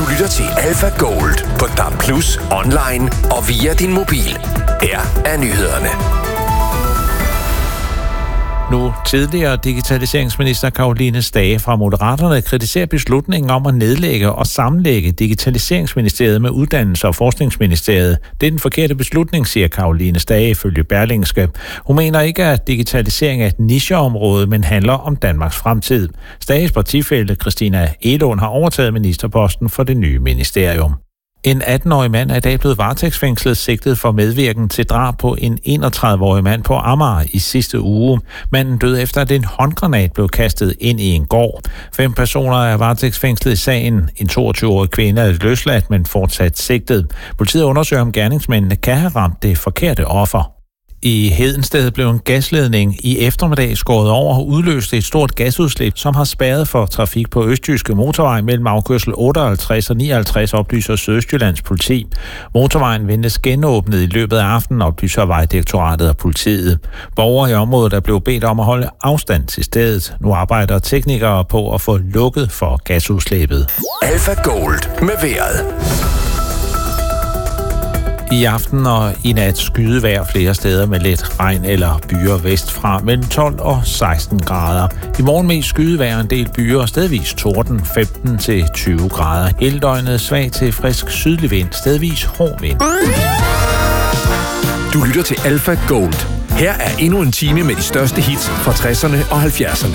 Du lytter til Alpha Gold på DAB+, online og via din mobil. Her er nyhederne. Nu tidligere digitaliseringsminister Caroline Stage fra Moderaterne kritiserer beslutningen om at nedlægge og sammenlægge Digitaliseringsministeriet med Uddannelses- og Forskningsministeriet. Det er den forkerte beslutning, siger Caroline Stage ifølge Berlingske. Hun mener ikke, at digitalisering er et nicheområde, men handler om Danmarks fremtid. Stages partifælle Christina Egelund har overtaget ministerposten for det nye ministerium. En 18-årig mand er i dag blevet varetægtsfængslet sigtet for medvirken til drab på en 31-årig mand på Amager i sidste uge. Manden døde efter, at en håndgranat blev kastet ind i en gård. 5 personer er varetægtsfængslet i sagen. En 22-årig kvinde er løsladt, men fortsat sigtet. Politiet undersøger, om gerningsmændene kan have ramt det forkerte offer. I Hedensted blev en gasledning i eftermiddag skåret over og udløste et stort gasudslip, som har spærret for trafik på Østjyske Motorvej mellem afkørsel 58 og 59, oplyser Sydøstjyllands politi. Motorvejen ventes genåbnet i løbet af aftenen, oplyser Vejdirektoratet og politiet. Borgere i området er blevet bedt om at holde afstand til stedet. Nu arbejder teknikere på at få lukket for gasudslippet. Alpha Gold med vejret. I aften og i nat skydevejr flere steder med lidt regn eller byer vestfra mellem 12 og 16 grader. I morgen mest skydevejr en del byer og stedvis torden 15 til 20 grader. Hele døgnet svag til frisk sydlig vind, stedvis hård vind. Du lytter til Alpha Gold. Her er endnu en time med de største hits fra 60'erne og 70'erne.